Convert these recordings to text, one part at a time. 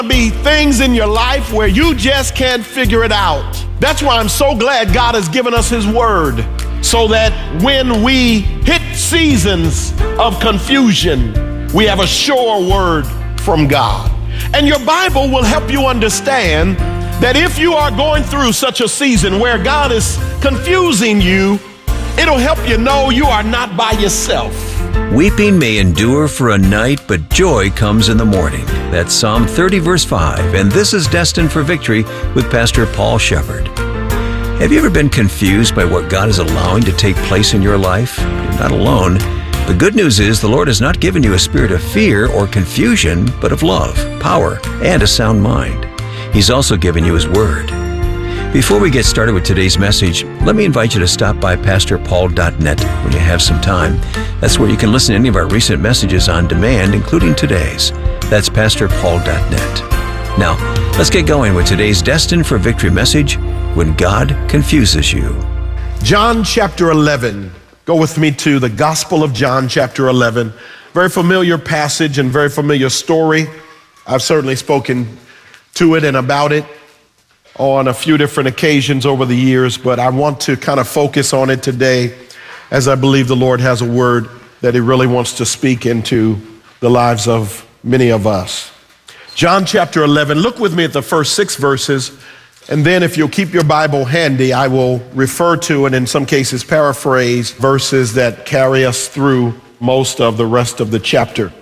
Be things in your life where you just can't figure it out. That's why I'm so glad God has given us his word, so that when we hit seasons of confusion, we have a sure word from God. And your Bible will help you understand that if you are going through such a season where God is confusing you, it'll help you know you are not by yourself. Weeping may endure for a night, but joy comes in the morning. That's Psalm 30, verse 5, and this is Destined for Victory with Pastor Paul Shepard. Have you ever been confused by what God is allowing to take place in your life? You're not alone. The good news is the Lord has not given you a spirit of fear or confusion, but of love, power, and a sound mind. He's also given you his word. Before we get started with today's message, let me invite you to stop by PastorPaul.net when you have some time. That's where you can listen to any of our recent messages on demand, including today's. That's PastorPaul.net. Now, let's get going with today's Destined for Victory message, When God Confuses You. John chapter 11. Go with me to the Gospel of John chapter 11. Very familiar passage and very familiar story. I've certainly spoken to it and about it on a few different occasions over the years, but I want to kind of focus on it today, as I believe the Lord has a word that he really wants to speak into the lives of many of us. John chapter 11, look with me at the first 6 verses, and then if you'll keep your Bible handy, I will refer to and in some cases paraphrase verses that carry us through most of the rest of the chapter.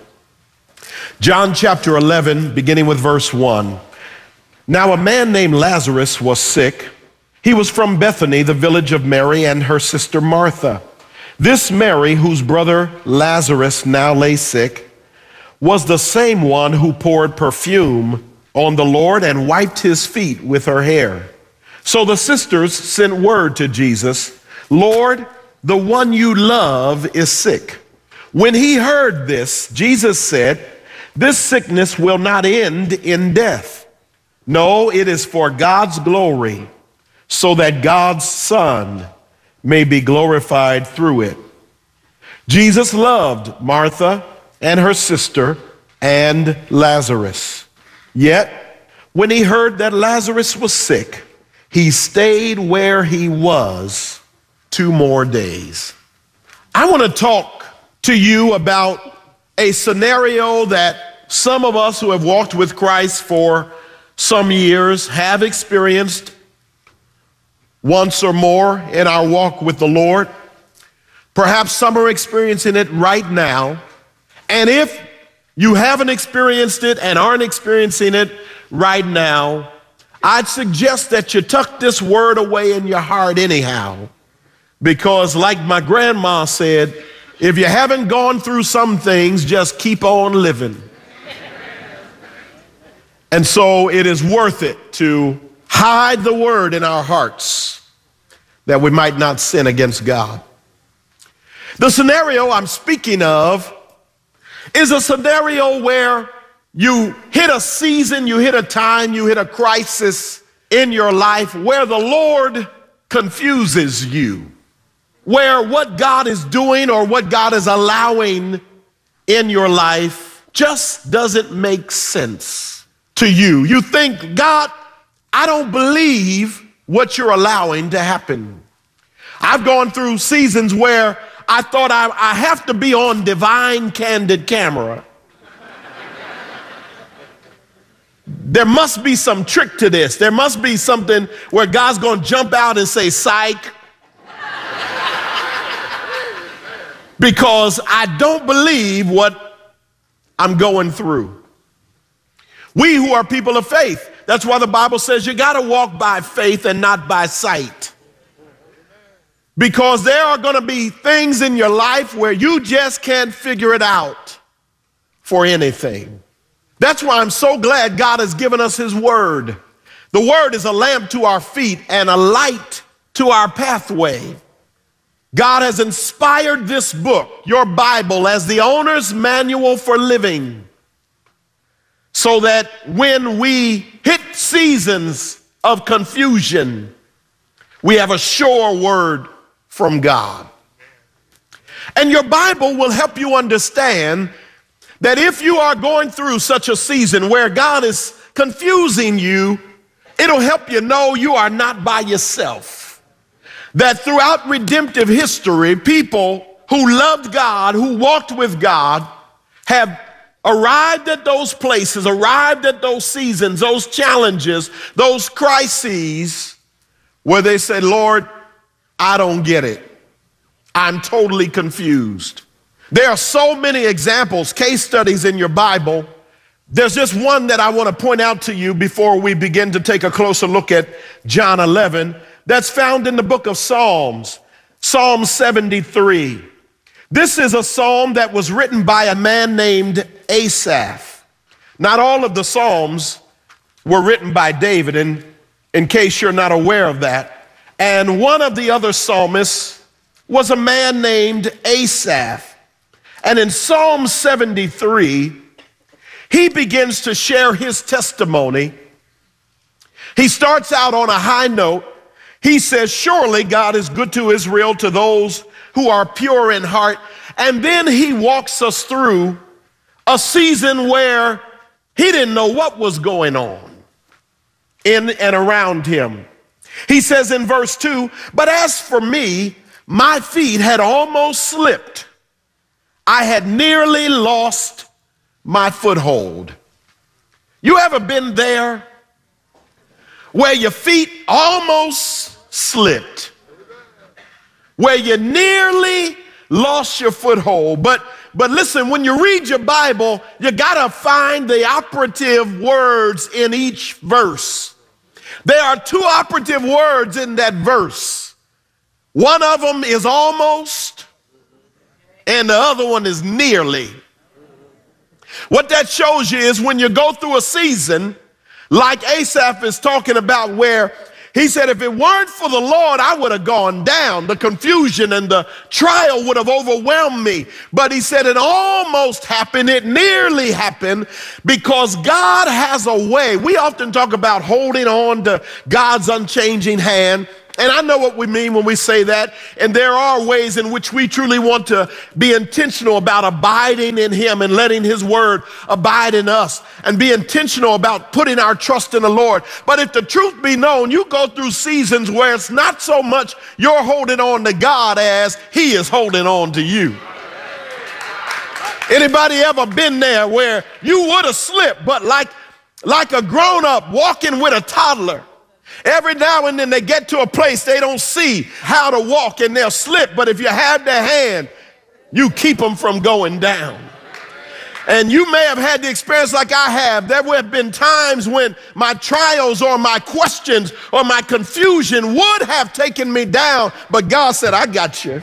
John chapter 11, beginning with verse 1. Now a man named Lazarus was sick. He was from Bethany, the village of Mary and her sister Martha. This Mary, whose brother Lazarus now lay sick, was the same one who poured perfume on the Lord and wiped his feet with her hair. So the sisters sent word to Jesus, "Lord, the one you love is sick." When he heard this, Jesus said, "This sickness will not end in death. No, it is for God's glory, so that God's Son may be glorified through it." Jesus loved Martha and her sister and Lazarus. Yet, when he heard that Lazarus was sick, he stayed where he was 2 more days. I want to talk to you about a scenario that some of us who have walked with Christ for some years have experienced once or more in our walk with the Lord. Perhaps some are experiencing it right now. And if you haven't experienced it and aren't experiencing it right now, I'd suggest that you tuck this word away in your heart anyhow. Because like my grandma said, if you haven't gone through some things, just keep on living. And so it is worth it to hide the word in our hearts that we might not sin against God. The scenario I'm speaking of is a scenario where you hit a season, you hit a time, you hit a crisis in your life where the Lord confuses you, where what God is doing or what God is allowing in your life just doesn't make sense to you. You think, God, I don't believe what you're allowing to happen. I've gone through seasons where I thought I have to be on divine candid camera. There must be some trick to this. There must be something where God's going to jump out and say, psych. Because I don't believe what I'm going through. We who are people of faith, that's why the Bible says you got to walk by faith and not by sight. Because there are going to be things in your life where you just can't figure it out for anything. That's why I'm so glad God has given us his word. The word is a lamp to our feet and a light to our pathway. God has inspired this book, your Bible, as the owner's manual for living, so that when we hit seasons of confusion, we have a sure word from God. And your Bible will help you understand that if you are going through such a season where God is confusing you, it'll help you know you are not by yourself. That throughout redemptive history, people who loved God, who walked with God, have arrived at those places, arrived at those seasons, those challenges, those crises where they say, Lord, I don't get it. I'm totally confused. There are so many examples, case studies in your Bible. There's just one that I want to point out to you before we begin to take a closer look at John 11. That's found in the book of Psalms, Psalm 73. This is a psalm that was written by a man named Asaph. Not all of the psalms were written by David, in case you're not aware of that. And one of the other psalmists was a man named Asaph. And in Psalm 73, he begins to share his testimony. He starts out on a high note. He says, surely God is good to Israel, to those who are pure in heart. And then he walks us through a season where he didn't know what was going on in and around him. He says in verse 2, but as for me, my feet had almost slipped. I had nearly lost my foothold. You ever been there where your feet almost slipped? Where you nearly lost your foothold. But listen, when you read your Bible, you gotta find the operative words in each verse. There are two operative words in that verse. One of them is almost, and the other one is nearly. What that shows you is when you go through a season, like Asaph is talking about, where he said, if it weren't for the Lord, I would have gone down. The confusion and the trial would have overwhelmed me. But he said it almost happened. It nearly happened because God has a way. We often talk about holding on to God's unchanging hand. And I know what we mean when we say that. And there are ways in which we truly want to be intentional about abiding in him and letting his word abide in us and be intentional about putting our trust in the Lord. But if the truth be known, you go through seasons where it's not so much you're holding on to God as he is holding on to you. Anybody ever been there where you would have slipped, but like a grown-up walking with a toddler, every now and then they get to a place they don't see how to walk and they'll slip. But if you have their hand, you keep them from going down. And you may have had the experience like I have. There have been times when my trials or my questions or my confusion would have taken me down. But God said, I got you.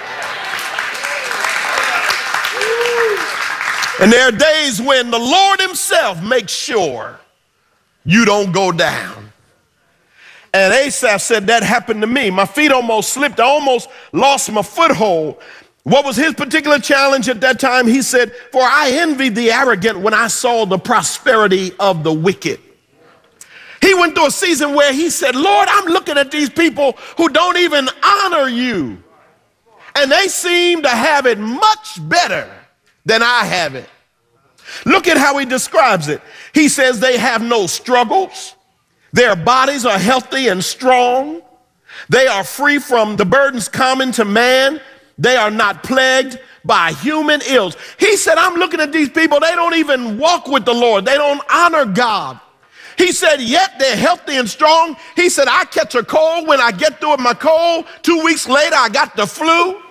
And there are days when the Lord himself makes sure you don't go down. And Asaph said that happened to me. My feet almost slipped. I almost lost my foothold. What was his particular challenge at that time? He said, for I envied the arrogant when I saw the prosperity of the wicked. He went through a season where he said, Lord, I'm looking at these people who don't even honor you. And they seem to have it much better than I have it. Look at how he describes it. He says they have no struggles. Their bodies are healthy and strong. They are free from the burdens common to man. They are not plagued by human ills. He said, I'm looking at these people. They don't even walk with the Lord. They don't honor God. He said, yet they're healthy and strong. He said, I catch a cold. When I get through with my cold, 2 weeks later, I got the flu.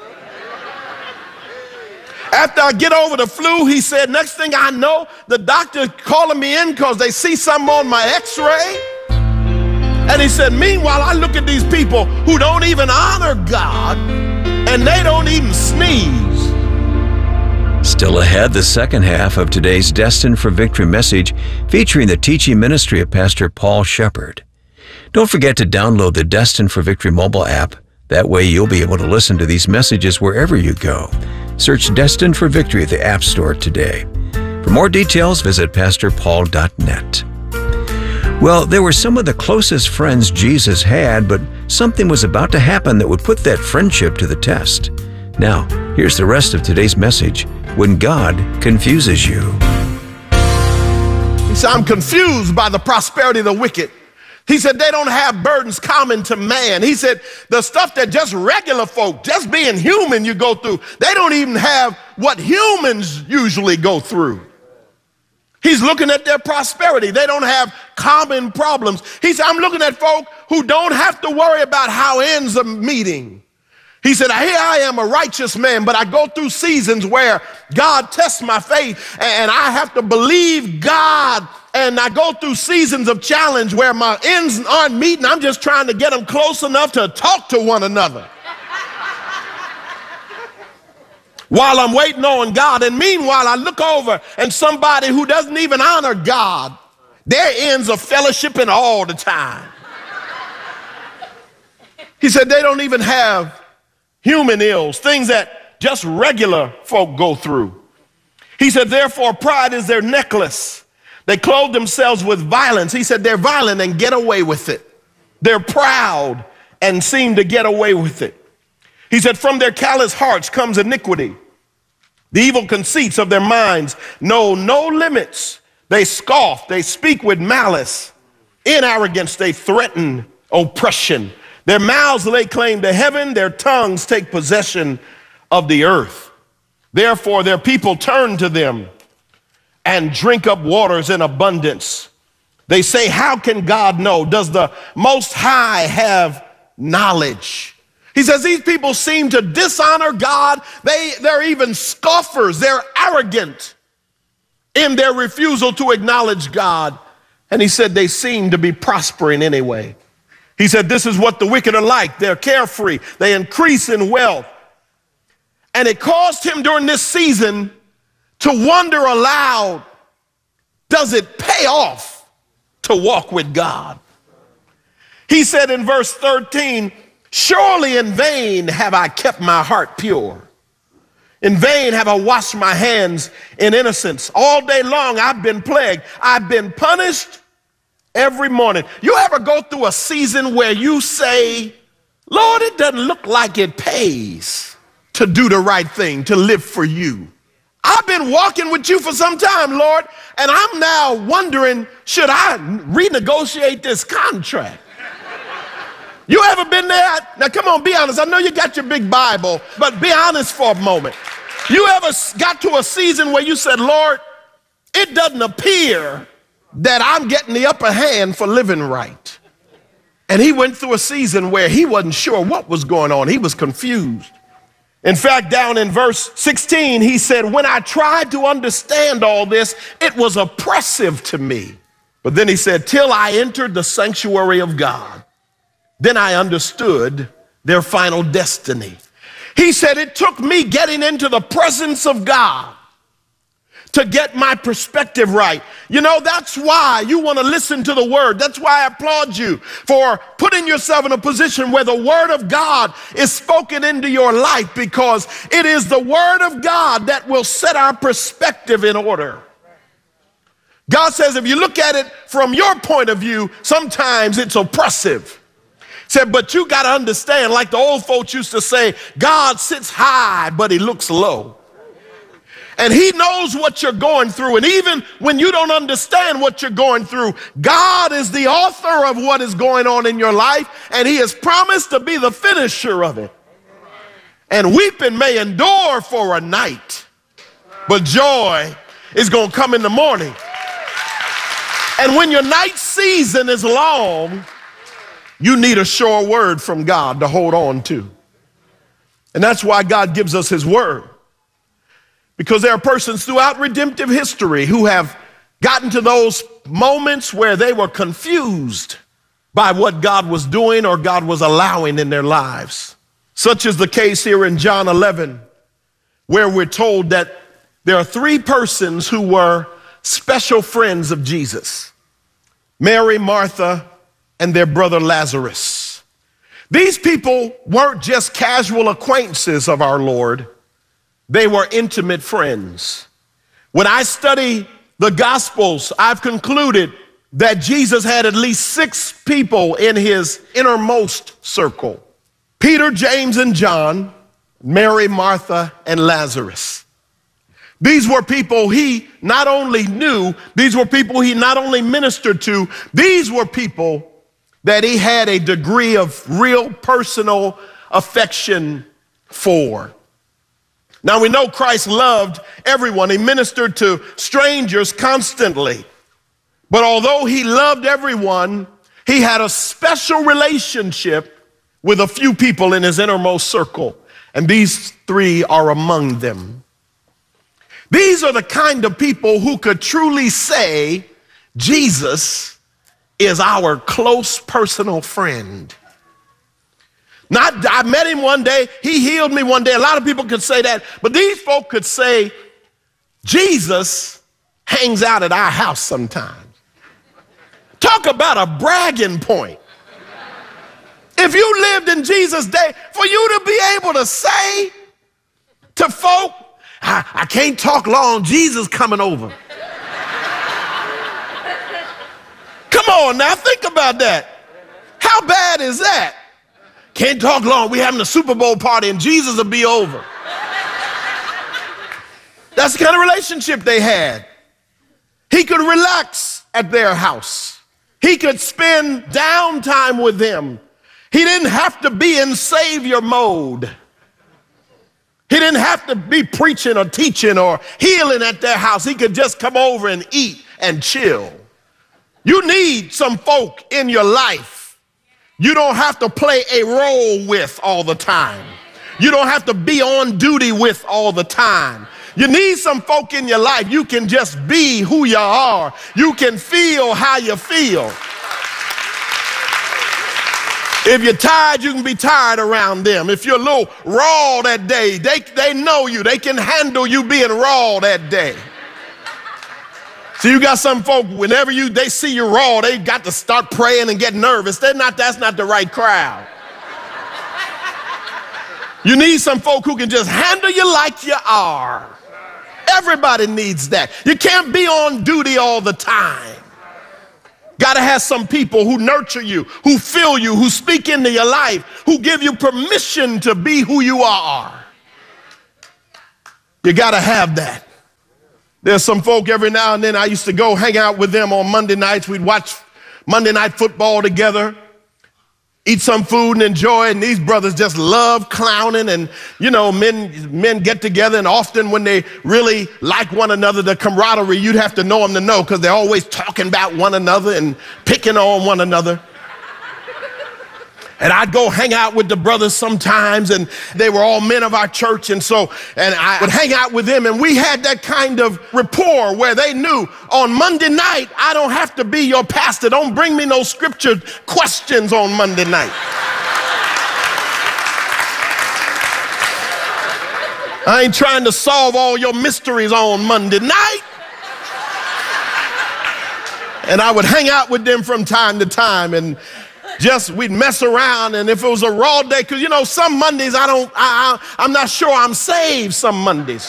After I get over the flu, he said, next thing I know, the doctor calling me in because they see something on my x-ray. And he said, meanwhile, I look at these people who don't even honor God and they don't even sneeze. Still ahead, the second half of today's Destined for Victory message featuring the teaching ministry of Pastor Paul Shepard. Don't forget to download the Destined for Victory mobile app. That way you'll be able to listen to these messages wherever you go. Search Destined for Victory at the App Store today. For more details, visit pastorpaul.net. Well, they were some of the closest friends Jesus had, but something was about to happen that would put that friendship to the test. Now, here's the rest of today's message, When God Confuses You. So I'm confused by the prosperity of the wicked. He said they don't have burdens common to man. He said the stuff that just regular folk, just being human, you go through, they don't even have what humans usually go through. He's looking at their prosperity. They don't have common problems. He said, I'm looking at folk who don't have to worry about how ends a meeting. He said, here I am, a righteous man, but I go through seasons where God tests my faith and I have to believe God. And I go through seasons of challenge where my ends aren't meeting. I'm just trying to get them close enough to talk to one another while I'm waiting on God. And meanwhile, I look over and somebody who doesn't even honor God, their ends are fellowshipping all the time. He said they don't even have human ills, things that just regular folk go through. He said, therefore, pride is their necklace. They clothe themselves with violence. He said they're violent and get away with it. They're proud and seem to get away with it. He said from their callous hearts comes iniquity. The evil conceits of their minds know no limits. They scoff. They speak with malice. In arrogance, they threaten oppression. Their mouths lay claim to heaven. Their tongues take possession of the earth. Therefore, their people turn to them and drink up waters in abundance. They say, how can God know? Does the Most High have knowledge? He says these people seem to dishonor God. They're even scoffers. They're arrogant in their refusal to acknowledge God. And he said they seem to be prospering anyway. He said this is what the wicked are like. They're carefree. They increase in wealth. And it caused him during this season to wonder aloud, does it pay off to walk with God? He said in verse 13, surely in vain have I kept my heart pure. In vain have I washed my hands in innocence. All day long I've been plagued. I've been punished every morning. You ever go through a season where you say, Lord, it doesn't look like it pays to do the right thing, to live for you. I've been walking with you for some time, Lord, and I'm now wondering, should I renegotiate this contract? You ever been there? Now, come on, be honest. I know you got your big Bible, but be honest for a moment. You ever got to a season where you said, Lord, it doesn't appear that I'm getting the upper hand for living right. And he went through a season where he wasn't sure what was going on. He was confused. In fact, down in verse 16, he said, when I tried to understand all this, it was oppressive to me. But then he said, till I entered the sanctuary of God, then I understood their final destiny. He said, it took me getting into the presence of God to get my perspective right. You know, that's why you want to listen to the word. That's why I applaud you for putting yourself in a position where the word of God is spoken into your life, because it is the word of God that will set our perspective in order. God says if you look at it from your point of view, sometimes it's oppressive. Said, but you got to understand, like the old folks used to say, God sits high, but he looks low. And he knows what you're going through. And even when you don't understand what you're going through, God is the author of what is going on in your life, and he has promised to be the finisher of it. And weeping may endure for a night, but joy is going to come in the morning. And when your night season is long, you need a sure word from God to hold on to. And that's why God gives us his word. Because there are persons throughout redemptive history who have gotten to those moments where they were confused by what God was doing or God was allowing in their lives. Such is the case here in John 11, where we're told that there are three persons who were special friends of Jesus: Mary, Martha, and their brother Lazarus. These people weren't just casual acquaintances of our Lord. They were intimate friends. When I study the Gospels, I've concluded that Jesus had at least 6 people in his innermost circle: Peter, James, and John, Mary, Martha, and Lazarus. These were people he not only knew, these were people he not only ministered to, these were people that he had a degree of real personal affection for. Now we know Christ loved everyone. He ministered to strangers constantly. But although he loved everyone, he had a special relationship with a few people in his innermost circle. And these three are among them. These are the kind of people who could truly say, Jesus is our close personal friend. Not, I met him one day, he healed me one day. A lot of people could say that, but these folk could say, Jesus hangs out at our house sometimes. Talk about a bragging point. If you lived in Jesus' day, for you to be able to say to folk, I can't talk long, Jesus coming over. Come on now, think about that. How bad is that? Can't talk long, we having a Super Bowl party and Jesus will be over. That's the kind of relationship they had. He could relax at their house. He could spend downtime with them. He didn't have to be in savior mode. He didn't have to be preaching or teaching or healing at their house. He could just come over and eat and chill. You need some folk in your life you don't have to play a role with all the time. You don't have to be on duty with all the time. You need some folk in your life you can just be who you are. You can feel how you feel. If you're tired, you can be tired around them. If you're a little raw that day, they know you. They can handle you being raw that day. So you got some folk, whenever they see you raw, they got to start praying and get nervous. That's not the right crowd. You need some folk who can just handle you like you are. Everybody needs that. You can't be on duty all the time. Got to have some people who nurture you, who fill you, who speak into your life, who give you permission to be who you are. You got to have that. There's some folk every now and then I used to go hang out with them on Monday nights. We'd watch Monday Night Football together, eat some food and enjoy it. And these brothers just love clowning. And, you know, men get together. And often when they really like one another, the camaraderie, you'd have to know them to know because they're always talking about one another and picking on one another. And I'd go hang out with the brothers sometimes, and they were all men of our church. And I would hang out with them, and we had that kind of rapport where they knew on Monday night, I don't have to be your pastor. Don't bring me no scripture questions on Monday night. I ain't trying to solve all your mysteries on Monday night. And I would hang out with them from time to time, and we'd mess around. And if it was a raw day, because you know, some Mondays I'm not sure I'm saved some Mondays.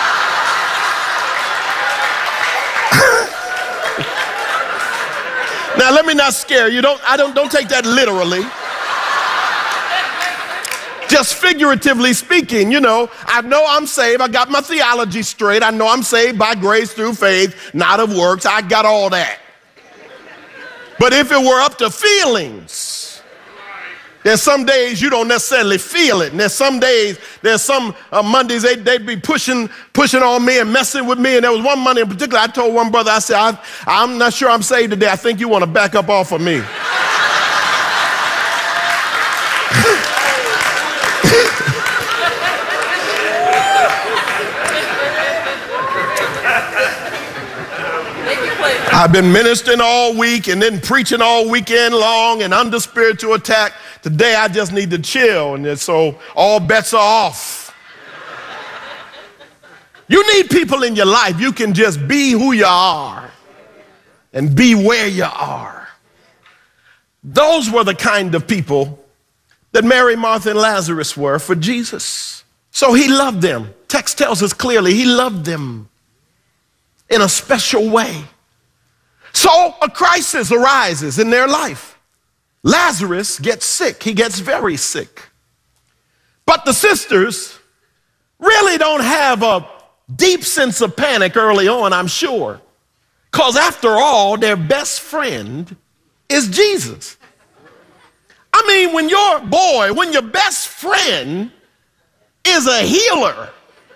Now let me not scare you. Don't take that literally. Just figuratively speaking, you know I'm saved. I got my theology straight. I know I'm saved by grace through faith, not of works. I got all that. But if it were up to feelings, there's some days you don't necessarily feel it. And there's some days, Mondays they'd be pushing on me and messing with me. And there was one Monday in particular, I told one brother, I said, I'm not sure I'm saved today. I think you want to back up off of me. I've been ministering all week and then preaching all weekend long and under spiritual attack. Today I just need to chill, and so all bets are off. You need people in your life you can just be who you are and be where you are. Those were the kind of people that Mary, Martha, and Lazarus were for Jesus. So he loved them. Text tells us clearly he loved them in a special way. So a crisis arises in their life. Lazarus gets sick. He gets very sick. But the sisters really don't have a deep sense of panic early on, I'm sure. Because after all, their best friend is Jesus. I mean, when your best friend is a healer,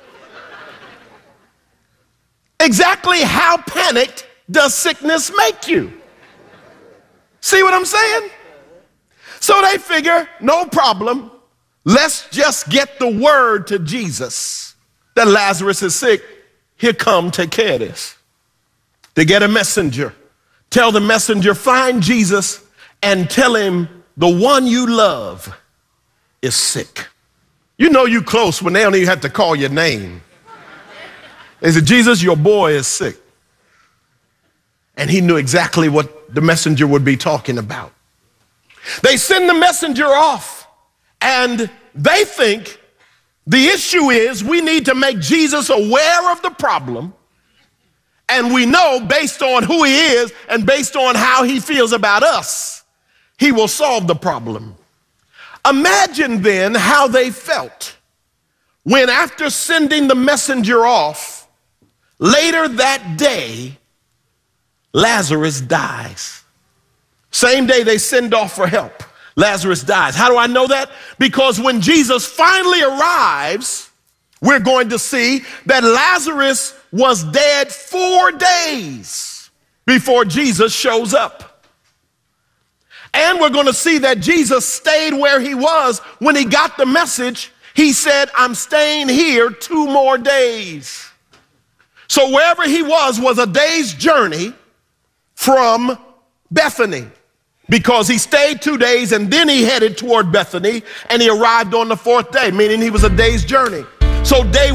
exactly how panicked does sickness make you? See what I'm saying? So they figure, no problem. Let's just get the word to Jesus that Lazarus is sick. Here, come, take care of this. They get a messenger. Tell the messenger, find Jesus and tell him the one you love is sick. You know you close when they don't even have to call your name. They said, Jesus, your boy is sick. And he knew exactly what the messenger would be talking about. They send the messenger off, and they think the issue is we need to make Jesus aware of the problem. And we know based on who he is and based on how he feels about us, he will solve the problem. Imagine then how they felt when, after sending the messenger off, later that day, Lazarus dies. Same day they send off for help, Lazarus dies. How do I know that? Because when Jesus finally arrives, we're going to see that Lazarus was dead 4 days before Jesus shows up. And we're going to see that Jesus stayed where he was when he got the message. He said, I'm staying here 2 more days. So wherever he was a day's journey from Bethany, because he stayed 2 days and then he headed toward Bethany and he arrived on the 4th day, meaning he was a day's journey. So day